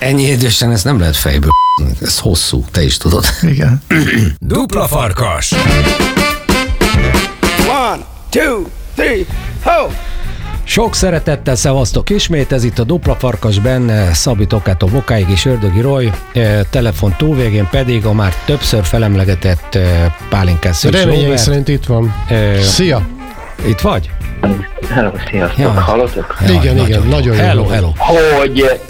ennyi idősen ezt nem lehet fejből. Ez hosszú, te is tudod. Igen. Dupla farkas. 1, 2, 3, ho! Sok szeretettel szevasztok ismét, ez itt a Dupla Farkas, benne Szabi Tokától Bokáig és Ördögi Roy, telefon túlvégén pedig a már többször felemlegetett Pálinkás Szűcs Robert. Reményeink szerint itt van. Szia! Itt vagy? Hello, sziasztok, Jaj. Hallotok? Igen, nagyon jó. Hello. Hogy,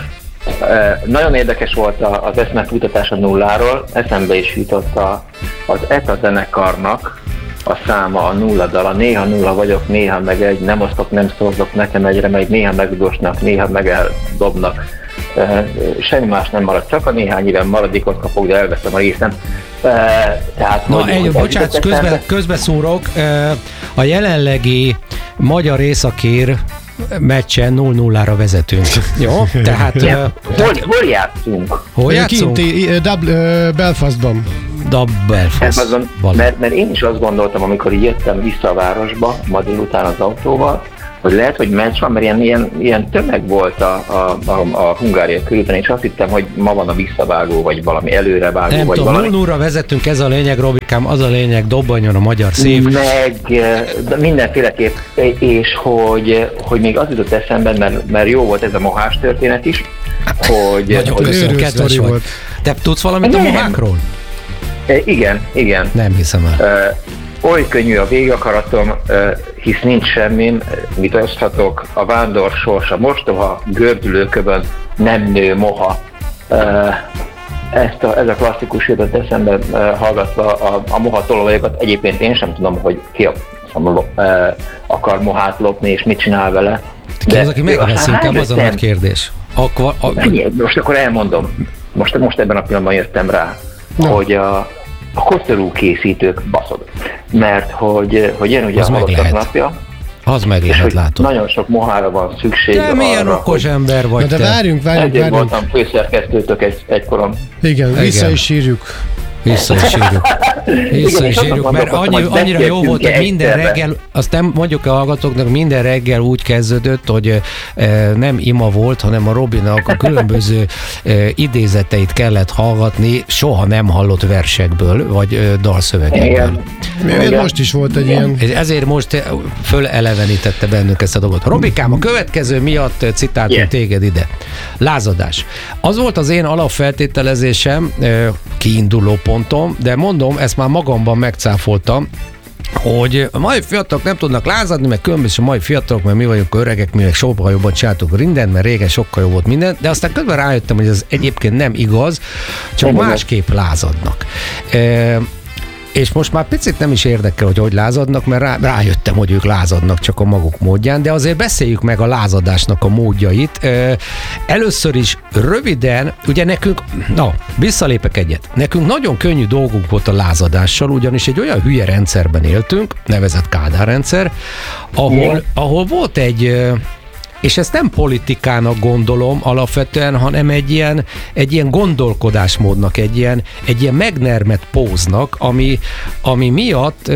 nagyon érdekes volt az eszmefutatás a nulláról, eszembe is jutott az ETA zenekarnak a száma a nulla dala, néha nulla vagyok, néha meg egy, nem osztok, nem szorzok, nekem egyre megy, néha megdosnak, néha meg eldobnak. Semmi más nem marad, csak a néhány éven maradékot kapok, de elveszem a részem. Bocsánat, közbeszúrok, a jelenlegi magyar északír meccsen 0-0-ra vezetünk. Jó? Tehát... Hol játszunk? Hol játszunk? Belfastban. Belfast. Mert én is azt gondoltam, amikor így jöttem vissza a városba, ma délután az autóval, hogy lehet, hogy meccs van, mert ilyen tömeg volt a Hungária körülben, és azt hittem, hogy ma van a visszavágó, vagy valami előrevágó, nem vagy tudom, valami. 0-0-ra vezetünk, ez a lényeg, Robikám, az a lényeg, dobbanjon a magyar szív. Meg mindenféleképp, és hogy még az jutott eszemben, mert jó volt ez a mohás történet is, hogy... Nagyon köszönöm, kedves vagy. Te tudsz valamit a mohákról? Igen. Nem hiszem el. Oly könnyű a végakaratom, hisz nincs semmim, mit oszthatok, a vándor sors, a mostoha, gördülőköbön nem nő moha. Ez a klasszikus jutott eszembe hallgatva a moha tolvajokat. Egyébként én sem tudom, hogy ki akar mohát lopni, és mit csinál vele. Ki az, aki megvesz, inkább az a nagy kérdés. Most akkor elmondom. Most ebben a pillanatban jöttem rá, hogy a koszorú készítők baszod. Mert hogy jön ugye az a halottak napja, az meg lehet, látod. Nagyon sok mohára van szükség. De milyen okos ember vagy de te. várjunk. Ezért voltam főszerkesztőtök egykoron. Igen, vissza is sírjuk. Vissza is sírjuk, mert annyira jó volt, hogy minden reggel, azt nem mondjuk a hallgatóknak, minden reggel úgy kezdődött, hogy nem ima volt, hanem a Robinak a különböző idézeteit kellett hallgatni, soha nem hallott versekből, vagy dalszövegekből. Igen. Most is volt egy ilyen... Ezért most fölelevenítette bennünk ezt a dolgot. Robikám, a következő miatt citáltunk téged ide. Lázadás. Az volt az én alapfeltételezésem, kiinduló pontom, de mondom, ezt már magamban megcáfoltam, hogy a mai fiatalok nem tudnak lázadni, meg különböző mai fiatalok, mert mi vagyunk öregek, mi meg sokkal jobban csináltuk mindent, mert régen sokkal jobb volt minden, de aztán közben rájöttem, hogy ez egyébként nem igaz, csak másképp lázadnak. És most már picit nem is érdekel, hogy lázadnak, mert rájöttem, hogy ők lázadnak csak a maguk módján, de azért beszéljük meg a lázadásnak a módjait. Először is röviden, ugye nekünk, visszalépek egyet, nekünk nagyon könnyű dolgunk volt a lázadással, ugyanis egy olyan hülye rendszerben éltünk, nevezett Kádár rendszer, ahol volt egy... És ezt nem politikának gondolom alapvetően, hanem egy ilyen gondolkodásmódnak, egy ilyen megnermett póznak, ami miatt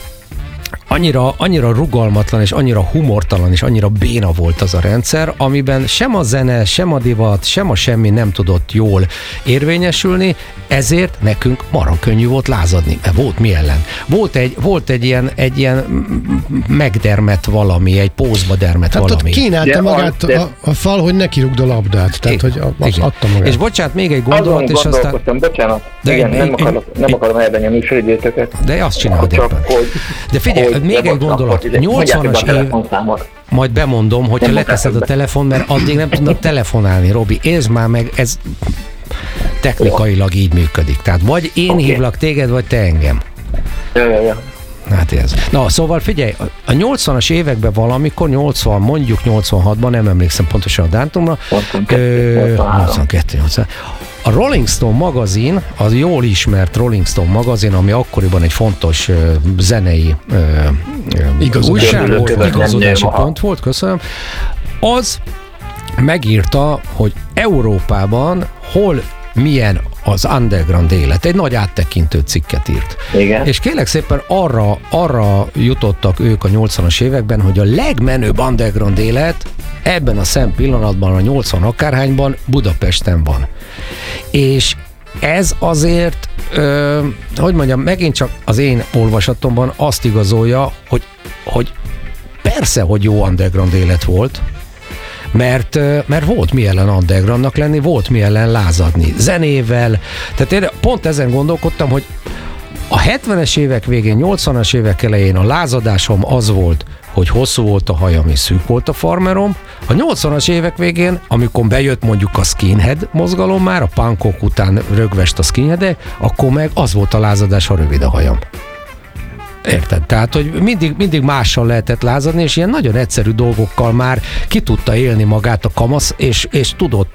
annyira rugalmatlan, és annyira humortalan, és annyira béna volt az a rendszer, amiben sem a zene, sem a divat, sem a semmi nem tudott jól érvényesülni, ezért nekünk marha könnyű volt lázadni, mert volt mi ellen. Volt egy ilyen megdermett valami, egy pózba dermett valami. Tehát kínálta magát a fal, hogy neki rúgd a labdát, tehát hogy adta magát. És bocsánat, még egy gondolat, és aztán... Bocsánat, nem akarom elvenni a műsoridőtöket. De azt csinálod éppen. De figyelj, még egy gondolat, 80-as év, majd bemondom, hogyha leteszed a telefon, mert addig nem tudnak telefonálni, Robi, értsd már meg, ez technikailag így működik. Tehát vagy én hívlak téged, vagy te engem. Ja. Hát ez. Na, szóval figyelj, a 80-as években valamikor, mondjuk 86-ban, nem emlékszem pontosan a dátumra, 82. A Rolling Stone magazin, az jól ismert Rolling Stone magazin, ami akkoriban egy fontos zenei újság volt, igazodási pont volt, köszönöm, az megírta, hogy Európában hol milyen az underground élet. Egy nagy áttekintő cikket írt. Igen. És kérlek szépen arra jutottak ők a 80-as években, hogy a legmenőbb underground élet ebben a szem pillanatban, a 80 akárhányban Budapesten van. És ez azért, hogy mondjam, megint csak az én olvasatomban azt igazolja, hogy persze, hogy jó underground élet volt, mert volt mi ellen undergroundnak lenni, volt mi ellen lázadni. Zenével, tehát én pont ezen gondolkodtam, hogy a 70-es évek végén, 80-as évek elején a lázadásom az volt, hogy hosszú volt a hajam és szűk volt a farmerom. A 80-as évek végén, amikor bejött mondjuk a skinhead mozgalom már, a punkok után rögvest a skinheadek, akkor meg az volt a lázadás, ha rövid a hajam. Érted? Tehát, hogy mindig mással lehetett lázadni, és ilyen nagyon egyszerű dolgokkal már ki tudta élni magát a kamasz, és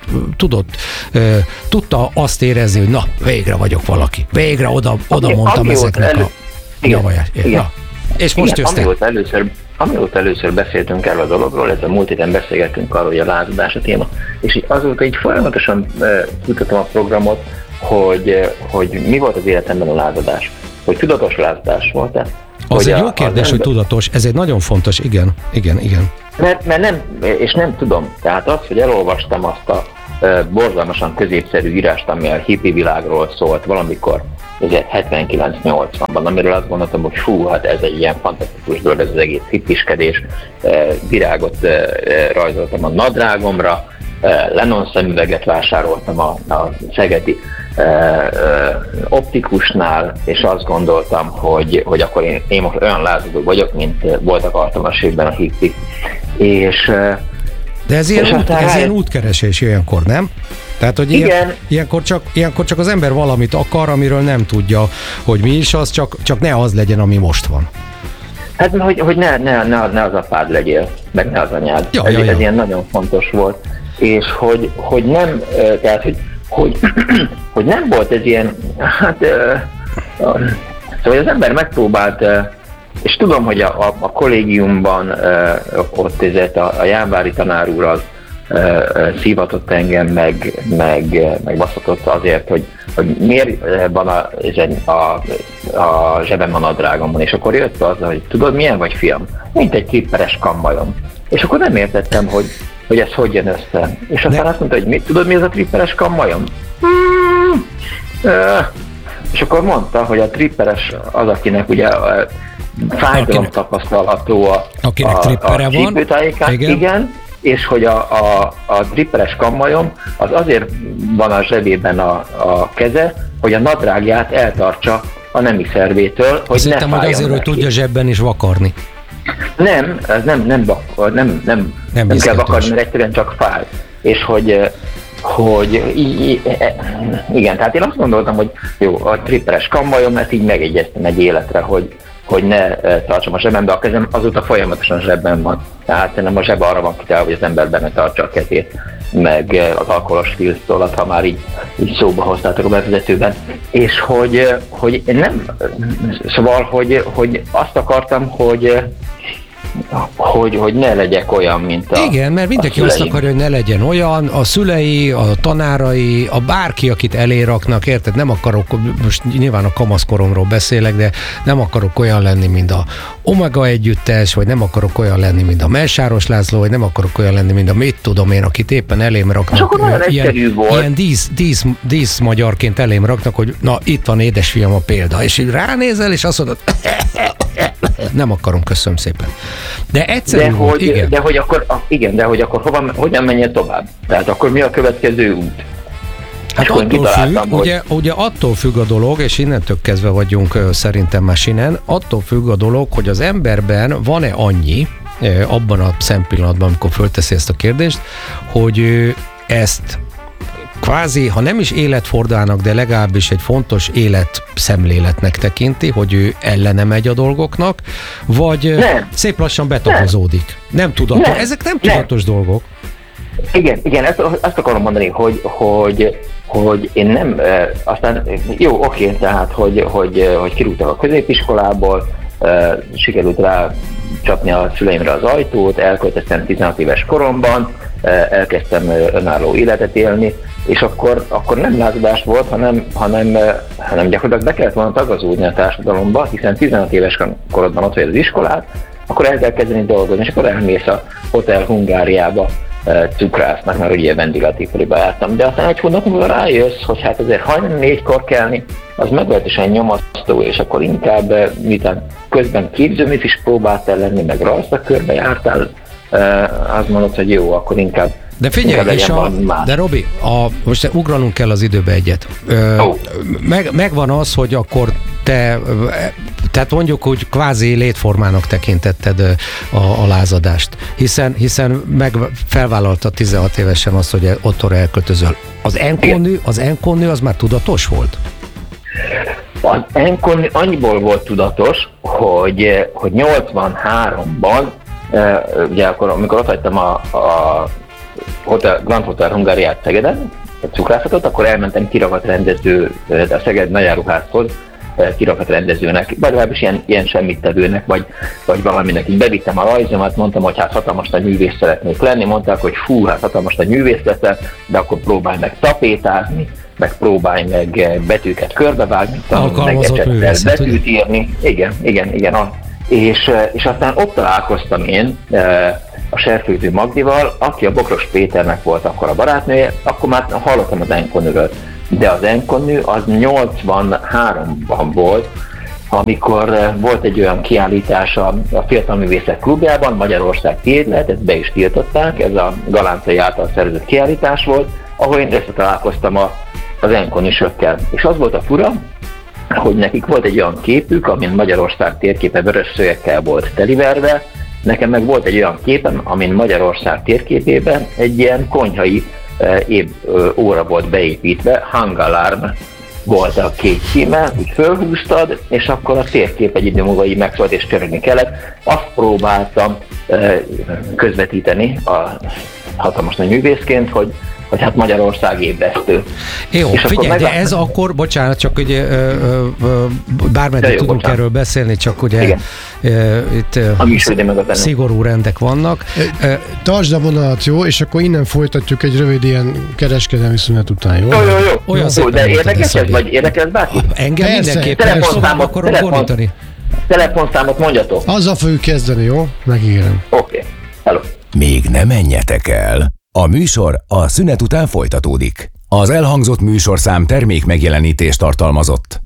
tudta azt érezni, hogy na, végre vagyok valaki. Végre oda mondtam ezeknek a javaját. És most jössz. Amióta először beszéltünk erről a dologról, ez a múlt héten beszélgettünk arról, hogy a lázadás a téma, és azóta így folyamatosan kutatom a programot, hogy mi volt az életemben a lázadás. Hogy tudatos lázadás volt-e? Az egy jó kérdés, hogy tudatos, ez egy nagyon fontos, igen. Mert nem tudom, tehát az, hogy elolvastam azt a borzalmasan középszerű írást, ami a hippi világról szólt valamikor 79-80-ban, amiről azt gondoltam, hogy fú, hát ez egy ilyen fantasztikus dolog, ez az egész hippiskedés, virágot rajzoltam a nadrágomra, Lennon szemüveget vásároltam a szegedi optikusnál, és azt gondoltam, hogy akkor én most olyan lázadó vagyok, mint voltak alkalmas évben a hippik. De ez ilyen útkeresés ilyenkor, nem? Tehát, hogy ilyenkor csak az ember valamit akar, amiről nem tudja, hogy mi is az, csak ne az legyen, ami most van. Hát, hogy ne az apád legyél, meg ne az anyád. Ez ilyen nagyon fontos volt. És hogy nem, tehát, hogy nem volt ez ilyen, hát, szóval az ember megpróbált, és tudom, hogy a kollégiumban ott ezért a Jánvári tanár úr az szívatott engem, meg baszhatott azért, hogy miért van a zsebem a nadrágomban, és akkor jött az, hogy tudod milyen vagy, fiam? Mint egy tripperes kammajom. És akkor nem értettem, hogy ez hogy jön össze. És aztán azt mondta, hogy tudod mi ez a tripperes kammajom? És akkor mondta, hogy a tripperes az, akinek ugye fájdalom tapasztalható a csípőtájékán. Igen, és hogy a tripperes kammajom az azért van a zsebében a keze, hogy a nadrágját eltartsa a nemi szervétől, hogy ne fájjon hogy azért, hogy tudja zsebben is vakarni. Nem, ez nem kell vakarni, mert egyszerűen csak fáj. És hogy igen, tehát én azt gondoltam, hogy jó, a tripperes kammajom, mert így megegyeztem egy életre, hogy ne tartsam a zsebben, de a kezem azóta folyamatosan zsebben van. Tehát nem a zseb arra van kitálva, hogy az ember benne tartsa a kezét, meg az alkoholos filztolat, ha már így szóba hoztátok a bevezetőben. És hogy nem, szóval, hogy azt akartam, hogy ne legyek olyan, mint a igen, mert mindenki azt akarja, hogy ne legyen olyan, a szülei, a tanárai, a bárki, akit eléraknak, érted? Nem akarok, most nyilván a kamaszkoromról beszélek, de nem akarok olyan lenni, mint a Omega együttes, vagy nem akarok olyan lenni, mint a Melsáros László, vagy nem akarok olyan lenni, mint a mit tudom én, akit éppen elém raknak. Ilyen dísz magyarként elém raknak, hogy na, itt van édesfiam a példa, és így ránézel, és azt mondod, nem akarom, köszönöm szépen. De egyszerűen, de hogy akkor hogyan menjen tovább? Tehát akkor mi a következő út? Hát attól függ, ugye attól függ a dolog, és innentől kezdve vagyunk szerintem már sinen, attól függ a dolog, hogy az emberben van-e annyi, abban a szempillanatban, amikor fölteszi ezt a kérdést, hogy ezt kvázi, ha nem is életfordának, de legalábbis egy fontos életszemléletnek tekinti, hogy ő ellene megy a dolgoknak, vagy szép lassan betagozódik. Nem tudatos. Ezek nem tudatos dolgok. Igen, ezt akarom mondani, hogy én nem, aztán jó, oké, tehát, hogy kirúgtak a középiskolából, sikerült rá csapni a szüleimre az ajtót, elköltöztem 16 éves koromban, elkezdtem önálló életet élni, és akkor nem lázadás volt, hanem gyakorlatilag be kellett volna tagazódni a társadalomba, hiszen 16 éves korodban ott vagy az iskolát, akkor el kell kezdeni dolgozni, és akkor elmész a Hotel Hungáriába cukrásznak, mert ugye vendéglátóipariba jártam. De aztán egy hónap múlva rájössz, hogy hát azért hajnali 4-kor kelni, az meglehetősen nyomasztó, és akkor inkább, miután közben képzőműt is próbáltál lenni, meg rajzszakörbe jártál, azt mondod, hogy jó, akkor inkább. De figyelj, de Robi, most ugranunk kell az időbe egyet. Megvan az, hogy akkor tehát mondjuk, hogy kvázi létformának tekintetted a lázadást, hiszen felvállalta 16 évesen azt, hogy otthonra elköltözöl. Az enkonnű az már tudatos volt? Az enkonnű annyiból volt tudatos, hogy 83-ban, ugye akkor, amikor ott hagytam a Grand Hotel Hungáriát Szegeden, a cukrászatot, akkor elmentem kirakatrendező, a Szeged Nagyáruházhoz, kirakatrendezőnek, vagy legalábbis ilyen semmittevőnek, vagy valaminek. Így bevittem a rajzomat, mondtam, hogy hát hatalmas nagy művész szeretnék lenni, mondták, hogy fú, hát hatalmas nagy művész leszel, de akkor próbálj meg tapétázni, meg próbálj meg betűket körbevágni, meg betűt írni. Igen. És aztán ott találkoztam én a Serfőző Magdival, aki a Bokros Péternek volt akkor a barátnője, akkor már hallottam az enkonnűről. De az enkonnű az 83-ban volt, amikor volt egy olyan kiállítás a Fiatal Művészek Klubjában, Magyarország Tiéd, ezt be is tiltották, ez a Galáncai által szervezett kiállítás volt, ahol én összetalálkoztam az enkonnűsökkel. És az volt a fura, hogy nekik volt egy olyan képük, amin Magyarország térképe vörös szőnyegekkel volt teliverve, nekem meg volt egy olyan képem, amin Magyarország térképében egy ilyen konyhai óra volt beépítve, Hangalarm volt a két címe, úgy fölhúztad, és akkor a térkép egy idő múlva így megszólt és csörögni kellett. Azt próbáltam közvetíteni a hatalmas nagy művészként, hogy hát Magyarország ébresztő. Jó, és figyelj, de ez akkor, bocsánat, csak ugye bármeddig tudunk bocsánat. Erről beszélni, csak ugye itt szigorú rendek vannak. Tartsd a vonalat, jó, és akkor innen folytatjuk egy rövid ilyen kereskedelmi szünet után, jó? Jó. Olyan jó, de érdekes ez, vagy érdekes bárki? Engem mindenképpen, szóval akarom vonítani. Telefonszámot mondjatok. Azzal fogjuk kezdeni, jó? Megígérem. Oké. Hello. Még ne menjetek el. A műsor a szünet után folytatódik. Az elhangzott műsorszám termék megjelenítést tartalmazott.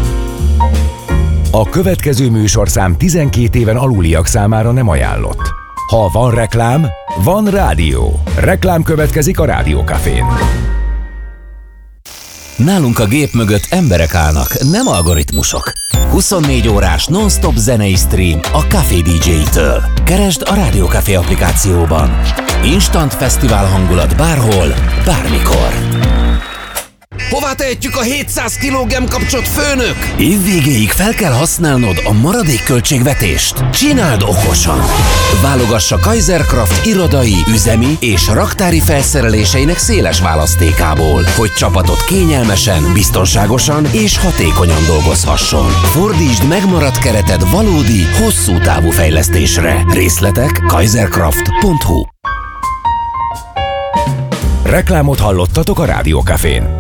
A következő műsorszám 12 éven aluliak számára nem ajánlott. Ha van reklám, van rádió. Reklám következik a Rádiókafén. Nálunk a gép mögött emberek állnak, nem algoritmusok. 24 órás non-stop zenei stream a Café DJ-től. Keresd a Rádiókafé applikációban. Instant fesztivál hangulat bárhol, bármikor. Hová tehetjük a 700 kg gemkapcsot, főnök? Évvégéig fel kell használnod a maradék költségvetést. Csináld okosan! Válogass a Kaiserkraft irodai, üzemi és raktári felszereléseinek széles választékából, hogy csapatod kényelmesen, biztonságosan és hatékonyan dolgozhasson. Fordítsd megmaradt kereted valódi, hosszú távú fejlesztésre. Részletek kaiserkraft.hu. Reklámot hallottatok a Rádiókafén.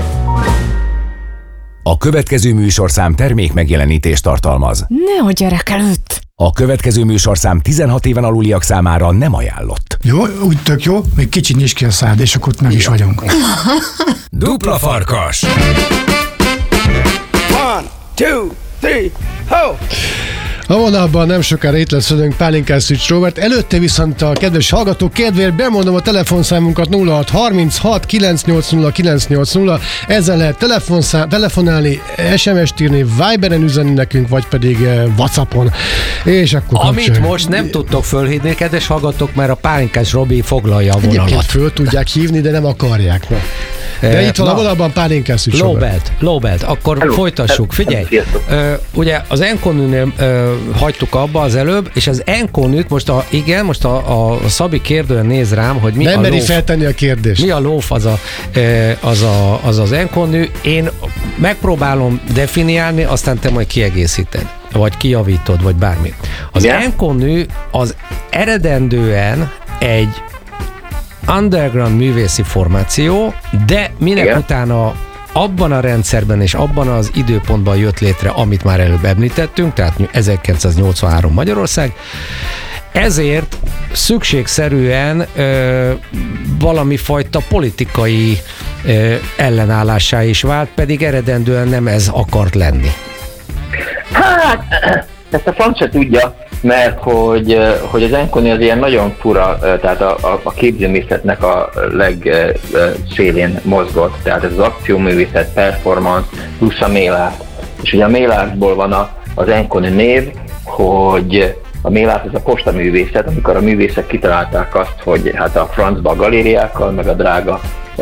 A következő műsorszám termék megjelenítést tartalmaz. Ne a gyerek előtt! A következő műsorszám 16 éven aluliak számára nem ajánlott. Jó, úgy tök jó, még kicsit nyisd ki a szád, és akkor meg is vagyunk. Dupla farkas! 1, 2, 3, ho! A vonalban nem sokára itt lesz velünk Pálinkás Szűcs Róbert. Előtte viszont a kedves hallgatók kedvéért bemondom a telefonszámunkat 0636 980 980. Ezzel lehet telefonálni, SMS-t írni, Viberen üzenni nekünk, vagy pedig WhatsAppon. És akkor amit most nem tudtok fölhívni, kedves hallgatók, mert a Pálinkás Robi foglalja a vonalat. Egyébként föl tudják hívni, de nem akarják. Na. De itt van a vonalban Pálinkás Szűcs Róbert. Lóbelt, akkor hello. Folytassuk. Figyelj, ugye az enkonnűnél hagytuk abba az előbb, és az enkonnűt most a Szabi kérdően néz rám, hogy mi nem a meri lóf. feltenni a kérdést. Mi a lóf az enkonnű. Én megpróbálom definiálni, aztán te majd kiegészíted, vagy kijavítod, vagy bármi. Az enkonnű az eredendően egy underground művészi formáció, de minek utána abban a rendszerben és abban az időpontban jött létre, amit már előbb említettünk, tehát 1983 Magyarország, ezért szükségszerűen valami fajta politikai ellenállásá is vált, pedig eredendően nem ez akart lenni. Hát, ezt a franc se tudja, mert hogy az Enconi az ilyen nagyon fura, tehát a képzőművészetnek a legszélén mozgott, tehát ez az akcióművészet, performance, plusz a mélát. És ugye a mélátból van az Enconi név, hogy a mélát ez a postaművészet, amikor a művészek kitalálták azt, hogy hát a francba a galériákkal, meg a drága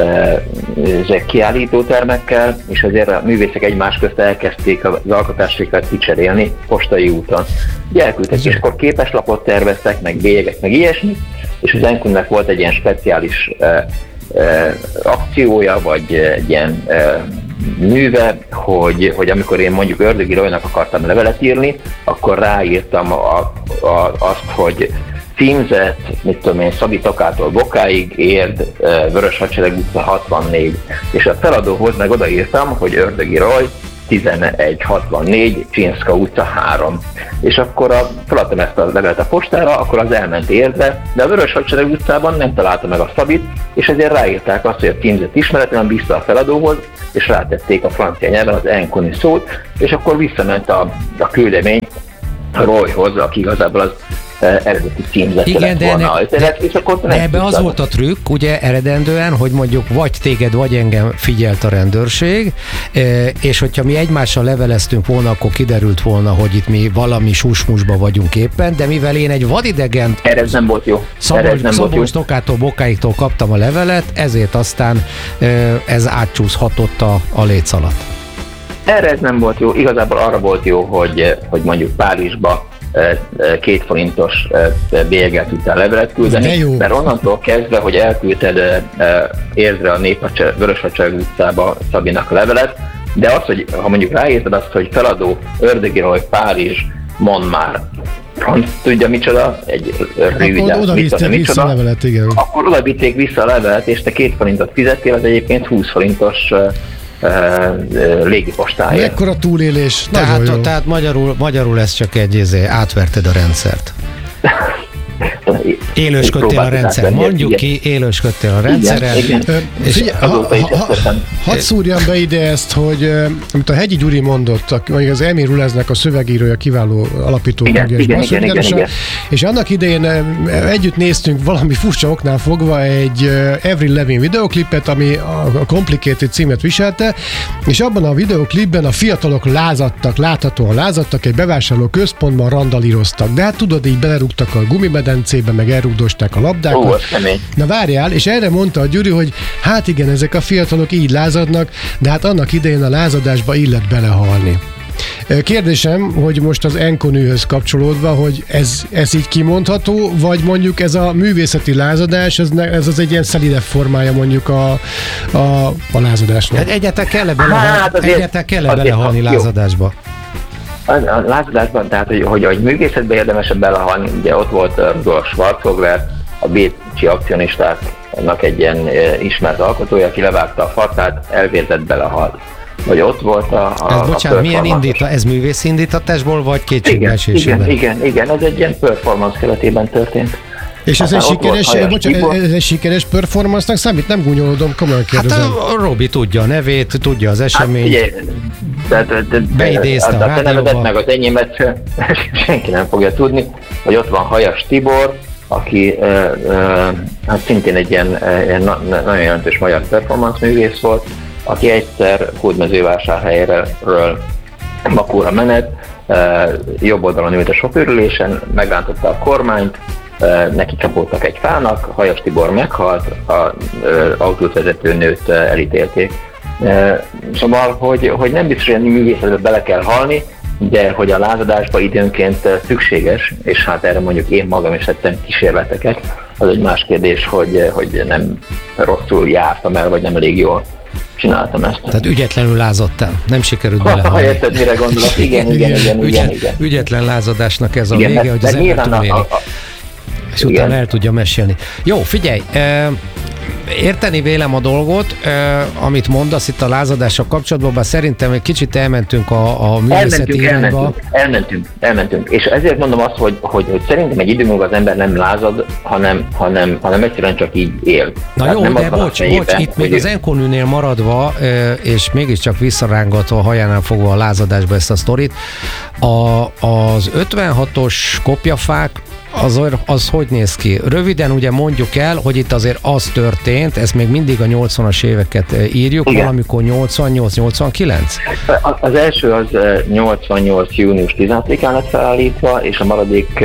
kiállítótermekkel, és azért a művészek egymás közt elkezdték az alkotásaikat kicserélni postai úton. Ugye elküldtek, és akkor képeslapot terveztek, meg bélyegek, meg ilyesmi, és az Enconinak volt egy ilyen speciális akciója, vagy egy ilyen műve, hogy amikor én mondjuk Ördögi Roynak akartam levelet írni, akkor ráírtam azt, hogy címzett, mit tudom én, Szabi Tokától Bokáig, Érd, Vörös Hadsereg utca 64. És a feladóhoz meg odaírtam, hogy Ördögi Roy 1164, Csinszka utca 3. És akkor feladtam ezt a levelet a postára, akkor az elment Érdre, de a Vörös Hadsereg utcában nem találta meg a Szabit, és ezért ráírták azt, hogy a címzett ismeretlen vissza a feladóhoz, és rátették a francia nyelven az Enconi szót, és akkor visszament a küldemény Royhoz, aki igazából az eredeti címzete lett volna. De ebbe az volt a trükk, ugye eredendően, hogy mondjuk vagy téged, vagy engem figyelt a rendőrség, és hogyha mi egymással leveleztünk volna, akkor kiderült volna, hogy itt mi valami susmusba vagyunk éppen, de mivel én egy vadidegen ez nem volt jó. Szabolcs Tokától Bokáigtól kaptam a levelet, ezért aztán ez átcsúszhatott a léc alatt. Erre ez nem volt jó, igazából arra volt jó, hogy mondjuk Párizsba 2 forintos bélyeggel tudtál levelet küldeni, mert onnantól kezdve, hogy elküldted Érdre a Vörös Hadsereg utcába Szabinak a levelet, de az, hogy ha mondjuk ráírtad azt, hogy feladó Ördögi Roy, Párizs, Montmartre, tudja micsoda, egy röviden, oda vitték vissza a levelet, igen. Akkor oda vitték vissza a levelet, és te 2 forintot fizettél, az egyébként 20 forintos légipostáért. Mekkora túlélés, tehát magyarul ez csak egy átverted a rendszert. Élősködtél a rendszer. Mondjuk ki, élősködtél a rendszeren. Hadd szúrjam be ide ezt, hogy amit a Hegyi Gyuri mondott, az Emil Ruleznek a szövegírója, kiváló alapító tagja és basszusgitárosa, és annak idején együtt néztünk valami furcsa oknál fogva egy Avril Lavigne videoklipet, ami a Complicated címet viselte, és abban a videoklipben a fiatalok láthatóan lázadtak, egy bevásárló központban randalíroztak, de hát tudod, így belerúgtak a gumimedencébe, meg elrúgdosták a labdákat. Na várjál, és erre mondta a Gyuri, hogy hát igen, ezek a fiatalok így lázadnak, de hát annak idején a lázadásba illet belehalni. Kérdésem, hogy most az Enconihoz kapcsolódva, hogy ez így kimondható, vagy mondjuk ez a művészeti lázadás, ez az egy ilyen szelidebb formája mondjuk a lázadásnak? Hát egyáltalán kell belehalni lázadásba? A lázadásban, tehát hogy művészetben érdemesebb belehalni, ugye ott volt Rudolf Schwarzhofer, a bécsi akcionistáknak egy ilyen ismert alkotója, aki levágta a farkát, elvérzett, belehalt. Vagy ott volt milyen indítatás? Ez művész indítatásból, vagy kétségbeesésében? Igen, ez egy ilyen performance keretében történt. És ez egy sikeres performance-nak számít? Nem gúnyolódom, komolyan kérdezem. Hát a Robi tudja a nevét, tudja az eseményt. Beidézte a rádióba. A nevedet meg az enyémet senki nem fogja tudni, hogy ott van Hajas Tibor, aki hát szintén egy ilyen nagyon jelentős magyar performance művész volt, aki egyszer Hódmezővásárhelyről Makóra menet, jobb oldalon ült a sofőrülésen, megrántotta a kormányt, neki csapódtak egy fának, Hajas Tibor meghalt, az autót vezető nőt elítélték. Szóval, hogy nem biztos, hogy művészetbe bele kell halni, de hogy a lázadásba időnként szükséges, és hát erre mondjuk én magam is tettem kísérleteket, az egy más kérdés, hogy nem rosszul jártam el, vagy nem elég jól csináltam ezt. Tehát ügyetlenül lázadtál, nem sikerült belehalni. Ha érted, mire gondolok, igen. Ügyetlen lázadásnak ez a vége, hogy az ember túléli. És utána el tudja mesélni. Jó, figyelj, érteni vélem a dolgot, amit mondasz itt a lázadással kapcsolatban, bár szerintem egy kicsit elmentünk a művészeti irányba. Elmentünk. És ezért mondom azt, hogy szerintem egy idő múlva az ember nem lázad, hanem egyszerűen csak így él. Na tehát jó, de bocs, itt még az Enkonűnél maradva, és mégiscsak visszarángatva a hajánál fogva a lázadásba ezt a sztorit, az 56-os kopjafák, az hogy néz ki? Röviden ugye mondjuk el, hogy itt azért az történt, ezt még mindig a 80-as éveket írjuk, igen. Valamikor 88-89? Az első az 88. június 16-án lett felállítva, és a maradék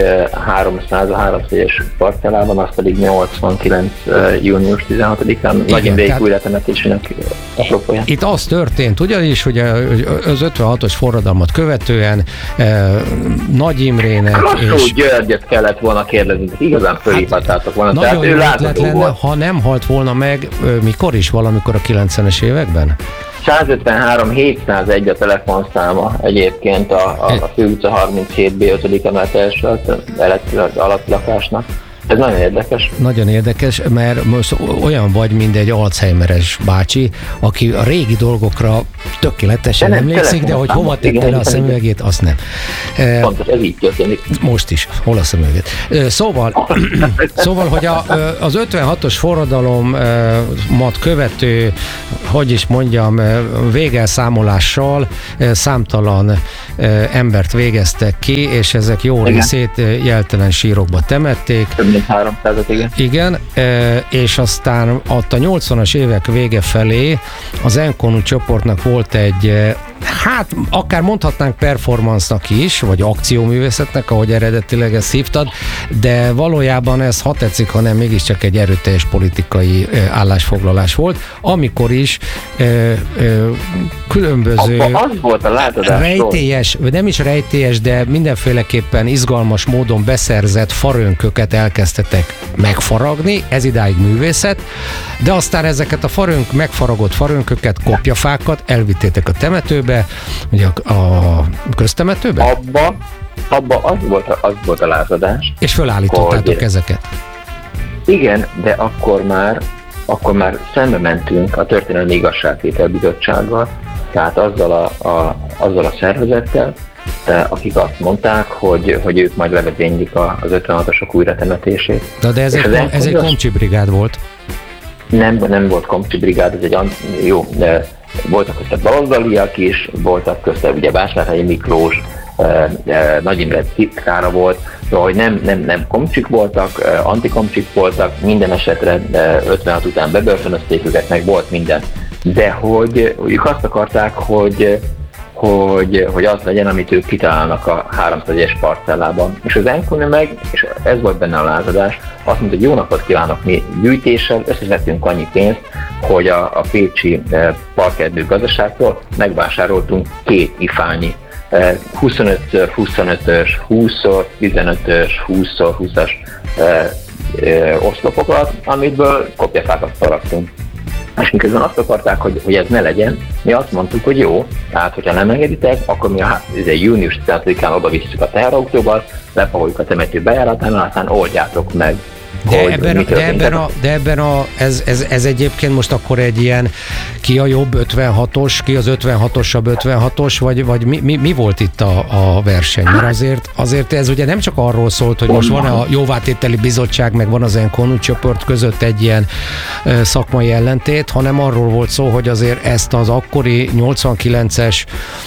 300-es parcellában, az pedig 89. június 16-án Nagy Imrék újratemetésének apropóján. Itt az történt ugyanis, hogy az 56-os forradalmat követően Nagy Imrének és Györgyöt kellett volna kérdezni, igazán fölhívhattátok volna. Nagyon jó ötlet lenne, ha nem halt volna meg, mikor is, valamikor a 90-es években? 153-701 a telefonszáma egyébként a Fő utca 37B 5. emelet első alatti lakásnak. Ez nagyon érdekes. Nagyon érdekes, mert most olyan vagy, mint egy Alzheimeres bácsi, aki a régi dolgokra tökéletesen emlékszik, de hogy hova tette le a szemüvegét, azt nem. Pontos, ez így történik. Most is, hol a szemüvegét. Szóval, hogy az 56-os forradalomat követő, hogy is mondjam, végelszámolással számtalan embert végeztek ki, és ezek jó részét jeltelen sírokba temették. 300-at, igen. Igen, és aztán ott a 80-as évek vége felé az Enkonu csoportnak volt egy, hát akár mondhatnánk performance-nak is, vagy akcióművészetnek, ahogy eredetileg ezt hívtad, de valójában ez, ha tetszik, hanem mégiscsak egy erőteljes politikai állásfoglalás volt, amikor is különböző az volt a rejtélyes, vagy nem is rejtélyes, de mindenféleképpen izgalmas módon beszerzett farönköket elkezdtetek megfaragni, ez idáig művészet, de aztán ezeket a megfaragott farönköket, kopjafákat elvittétek a temetőbe, ugye a köztemetőbe? Abba az volt a lázadás. És fölállítottátok ezeket. Igen, de akkor már szembe mentünk a Történelmi Igazságtétel Bizottsággal, tehát azzal a szervezettel, akik azt mondták, hogy ők majd levezénylik az 56-osok újratemetését. De ez egy komcsi brigád volt. Nem volt komcsi brigád, ez egy jó, de voltak közte baloldaliak is, voltak közte ugye Vásárhelyi Miklós, Nagy Imre titkára volt, szóval hogy nem komcsik voltak, antikomcsik voltak, minden esetre 56 után bebörtönözték őket, meg volt minden. De hogy ők azt akarták, hogy az legyen, amit ők kitalálnak a 301-es parcellában. És az Enkonu meg, és ez volt benne a lázadás, azt mondta, hogy jó napot kívánok, mi gyűjtéssel összeszedtünk annyi pénzt, hogy a pécsi parkerdő gazdaságtól megvásároltunk 2 ifányi 25x25-ös, 20x15-ös, 20x20-as oszlopokat, amiből kopjafákat faragtunk. És miközben azt akarták, hogy ez ne legyen, mi azt mondtuk, hogy jó, tehát hogyha nem engeditek, akkor mi június 10-án oda visszük a teherautóval, lepakoljuk a temető bejáratánál, aztán oldjátok meg. Ez egyébként most akkor egy ilyen, ki a jobb 56-os, ki az 56-osabb 56-os, vagy mi volt itt a verseny? Mert azért ez ugye nem csak arról szólt, hogy most van a jóvátételi bizottság, meg van az Enkonu csoport között egy ilyen szakmai ellentét, hanem arról volt szó, hogy azért ezt az akkori 89-es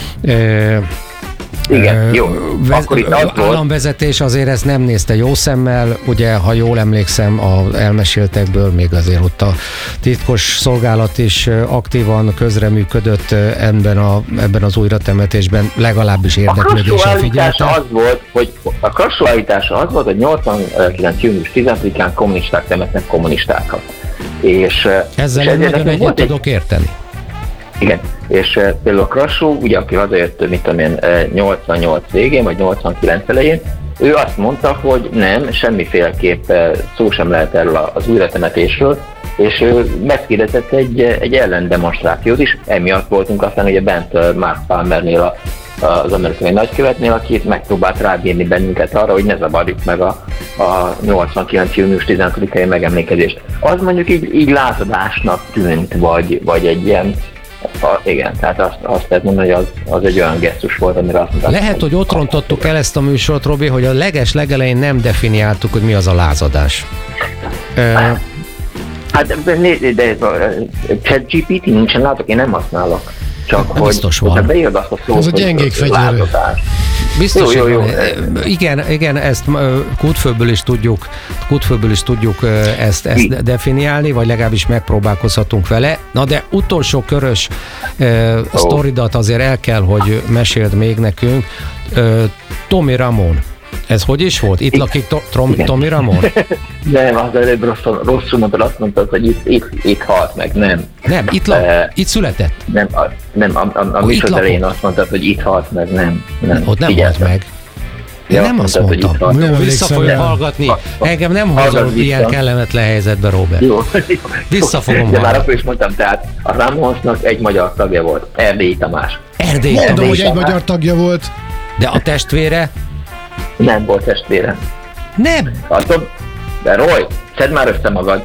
igen, jó. Államvezetés azért ezt nem nézte jó szemmel, ugye, ha jól emlékszem az elmeséltekből, még azért ott a titkos szolgálat is aktívan közreműködött ebben az újratemetésben, legalábbis érdeklődéssel figyelte. A krassuállítása az volt, hogy 89. június 10-án kommunisták temetnek kommunistákat. Ezzel nagyon egyet tudok érteni. Igen, és például a Krassó, ugye aki hazajött, 88 végén, vagy 89 elején, ő azt mondta, hogy nem, semmiféleképp szó sem lehet erről az újratemetésről, és ő meghirdetett egy ellendemonstrációt is, emiatt voltunk aztán ugye bent Mark Palmernél, az amerikai nagykövetnél, aki megpróbált rábírni bennünket arra, hogy ne zavarjuk meg a a 89. június 16-ai megemlékezést. Az mondjuk így lázadásnak tűnt, vagy egy ilyen, igen, tehát azt lehet mondani, hogy az egy olyan gesztus volt, amire azt mondtam. Lehet, hogy ott rontottuk el ezt a műsort, Robi, hogy a legelején nem definiáltuk, hogy mi az a lázadás. Hát de ChatGPT nincsen, látok, én nem használok. Csak biztos hogy van. Beírd azt a szót, ez a gyengék fegyver. Biztos, jó. Igen, ezt kútfőből is tudjuk ezt definiálni, vagy legalábbis megpróbálkozhatunk vele. Na de utolsó körös sztoridat azért el kell, hogy meséld még nekünk. Tommy Ramone. Ez hogy is volt? Itt lakik Tommy Ramone? Nem, az előbb rosszul mondtad, azt mondtad, hogy itt halt meg, nem. Nem, itt született. Nem, a műsor elején azt mondtad, hogy itt halt meg, nem. Ott nem halt meg. Én nem azt mondtam. Vissza fogjuk hallgatni. Engem nem hozol ilyen kellemetlen helyzetbe, Robert. Jó. Vissza fogom hallgatni. De már akkor is mondtam, tehát a Ramonsnak egy magyar tagja volt, Erdélyi Tamás. Mondom, hogy egy magyar tagja volt. De a testvére? Nem volt testvére. Nem. De Roy, szedd már össze magad,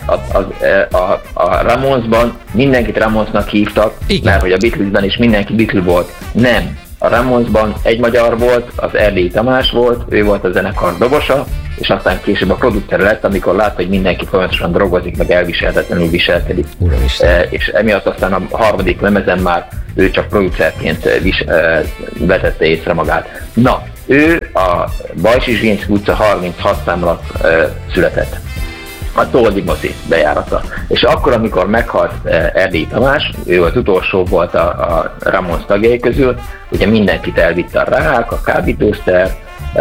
a Ramonsban mindenkit Ramonsnak hívtak, igen. Mert hogy a Beatlesben is mindenki Beatle volt. Nem. A Ramonsban egy magyar volt, az Erdélyi Tamás volt, ő volt a zenekar dobosa, és aztán később a producer lett, amikor látta, hogy mindenki folyamatosan drogozik, meg elviselhetetlenül viselkedik. És emiatt aztán a harmadik lemezen már ő csak producerként vetette észre magát. Na, ő a Bajsi Zsilinszky utca 36 számra született. A Toldi mozi bejárata. És akkor, amikor meghalt Erdélyi Tamás, ő az utolsó volt a Ramones tagjai közül, ugye mindenkit elvitte a rák, a kábítószer,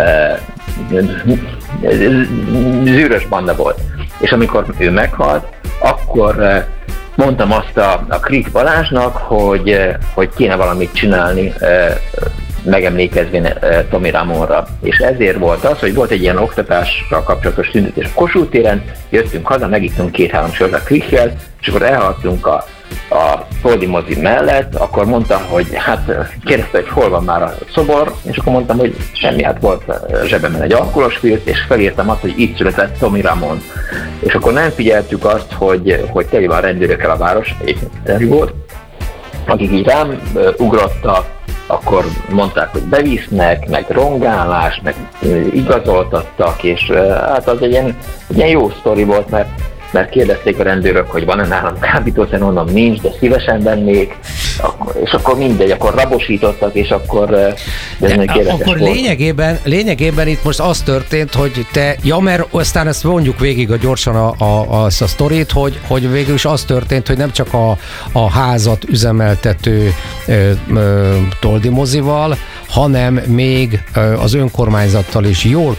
zűrös banda volt. És amikor ő meghalt, akkor mondtam azt a Krik Balázsnak, hogy kéne valamit csinálni, megemlékezvén Tommy Ramonra. És ezért volt az, hogy volt egy ilyen oktatással kapcsolatos tüntetés a Kossuth téren, jöttünk haza, megittunk 2-3 sört a Krikkel, és akkor elhagytunk a Toldi mozi mellett, akkor mondtam, hogy hát kérdezte, hogy hol van már a szobor, és akkor mondtam, hogy semmi, hát volt zsebemben egy alkoholos filt, és felírtam azt, hogy itt született Tommy Ramone. És akkor nem figyeltük azt, hogy teli van rendőrökkel a város, egyébként volt, akik így rám ugrottak, akkor mondták, hogy bevisznek, meg rongálás, meg igazoltattak, és hát az egy ilyen jó sztori volt, mert kérdezték a rendőrök, hogy van-e nálam kábítószer, mondom nincs, de szívesen vennék, és akkor mindegy, akkor rabosítottak, és akkor akkor lényegében itt most az történt, hogy te, mert aztán ezt vonjuk végig gyorsan azt a sztorit, hogy végül is az történt, hogy nem csak a házat üzemeltető Toldi mozival, hanem még az önkormányzattal is jól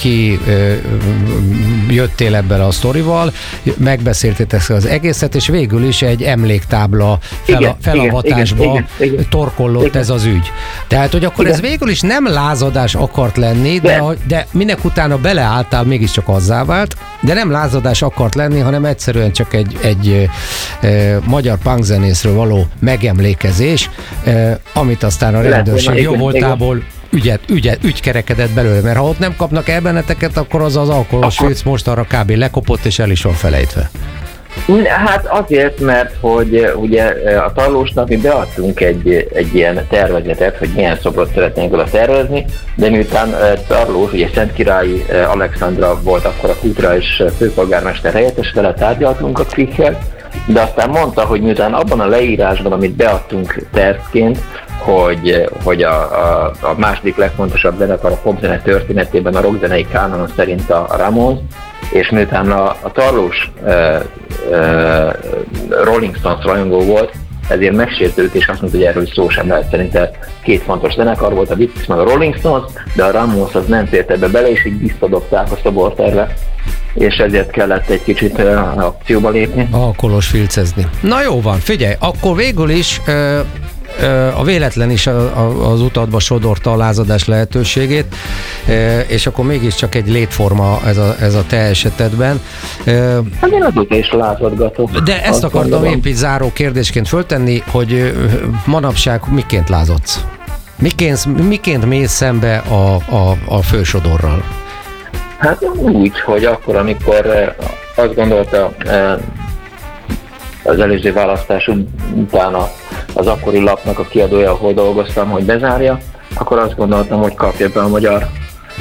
jöttél ebben a sztorival, megbeszéltétek az egészet, és végül is egy emléktábla felavatásba torkollott ez az ügy. Tehát, hogy akkor ez végül is nem lázadás akart lenni, de minek utána beleálltál, mégiscsak azzá vált, de nem lázadás akart lenni, hanem egyszerűen csak egy magyar punkzenészről való megemlékezés, amit aztán a rendőrség jó voltából ügykerekedett belőle, mert ha ott nem kapnak el benneteket, akkor az alkoholos filc most arra kb. Lekopott és el is van felejtve. Hát azért, mert hogy ugye a Tarlósnak mi beadtunk egy ilyen tervezetet, hogy milyen szobrot szeretnénk oda tervezni, de miután Tarlós, ugye Szentkirályi Alexandra volt akkor a kulturális főpolgármester helyettes, vele tárgyaltunk a Krikkel, de aztán mondta, hogy miután abban a leírásban, amit beadtunk tervként, hogy a második legfontosabb zenekar a popzene történetében a rockzenei kánon szerint a Ramones, és miután a Tarlós Rolling Stones rajongó volt, ezért megsértődött, és azt mondta, hogy erről szó sem lehet. Szerinte két fontos zenekar volt, a Beatles meg a Rolling Stones, de a Ramones az nem fért ebbe bele, és így visszadobták a szoborterre, és ezért kellett egy kicsit akcióba lépni. Alkoholos filcezni. Na jó van, figyelj, akkor végül is a véletlen is az utadba sodorta a lázadás lehetőségét, és akkor mégiscsak egy létforma ez a te esetedben. Hát én azóta is lázadgatok. De ezt akartam épp így záró kérdésként föltenni, hogy manapság miként lázadsz? Miként mész szembe a fősodorral? Hát úgy, hogy akkor, amikor azt gondolta az előző választás után az akkori lapnak a kiadója, ahol dolgoztam, hogy bezárja, akkor azt gondoltam, hogy kapja be a magyar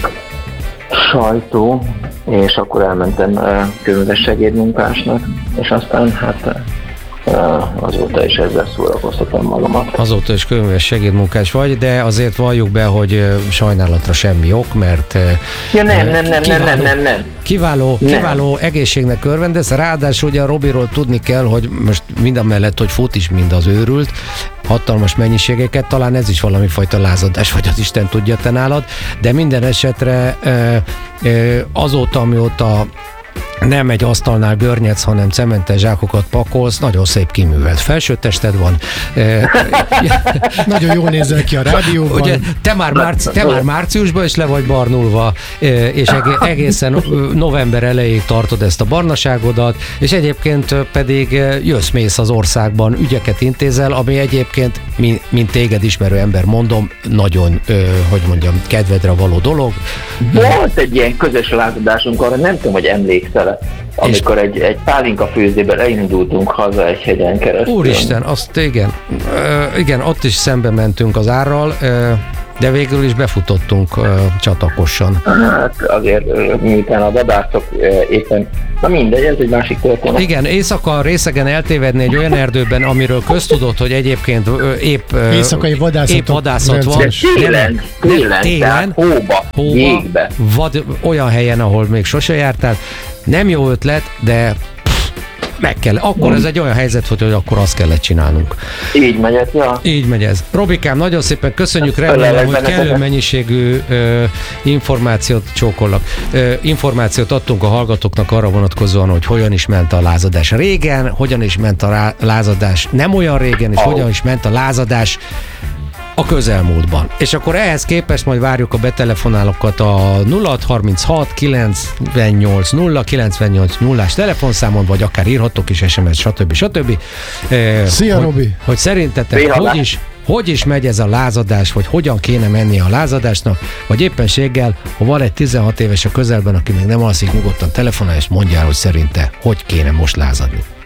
sajtó, és akkor elmentem könyves segédmunkásnak, és aztán hát azóta is ezzel szórakoztatom magamat. Azóta is könyves segédmunkás vagy, de azért valljuk be, hogy sajnálatra semmi ok, mert ja, nem. Kiváló egészségnek örvendesz, ráadásul ugye a Robiról tudni kell, hogy most mindamellett, hogy fut is mind az őrült, hatalmas mennyiségeket, talán ez is valami fajta lázadás, vagy az Isten tudja te nálad, de minden esetre azóta, amióta nem egy asztalnál görnyedsz, hanem cementes zsákokat pakolsz, nagyon szép kiművelt felsőtested van. Nagyon jól nézel ki a rádióban. Ugye, te már márciusban is le vagy barnulva, és egészen november elejéig tartod ezt a barnaságodat, és egyébként pedig jössz-mész az országban, ügyeket intézel, ami egyébként, mint téged ismerő ember mondom, nagyon, kedvedre való dolog. Volt egy ilyen közös lázadásunk, arra nem tudom, hogy emlékszel, amikor egy pálinka főzében elindultunk haza egy hegyen keresztül. Úristen, azt igen, ott is szembe mentünk az árral, de végül is befutottunk csatakosan. Hát azért, miután a vadászok éppen, na mindegy, ez egy másik történet. Igen, éjszaka részegen eltévedni egy olyan erdőben, amiről köztudott, hogy egyébként épp éjszakai vadászat van. Télen, hóba, jégbe. Olyan helyen, ahol még sose jártál. Nem jó ötlet, de meg kell. Akkor ez egy olyan helyzet, hogy akkor azt kellett csinálnunk. Így megy ez, ja. Így megy ez. Robikám, nagyon szépen köszönjük, remélem, hogy kellő mennyiségű információt adtunk a hallgatóknak arra vonatkozóan, hogy hogyan is ment a lázadás régen, hogyan is ment a lázadás nem olyan régen, és hogyan is ment a lázadás a közelmúltban. És akkor ehhez képest majd várjuk a betelefonálókat a 0636 98 0 98 0-ás telefonszámon, vagy akár írhatok is SMS, stb. Szia, Robi! Hogy szerintetek hogy is megy ez a lázadás, vagy hogyan kéne menni a lázadásnak, vagy éppenséggel, ha van egy 16 éves a közelben, aki még nem alszik, nyugodtan telefonál, és mondjál, hogy szerinte hogy kéne most lázadni.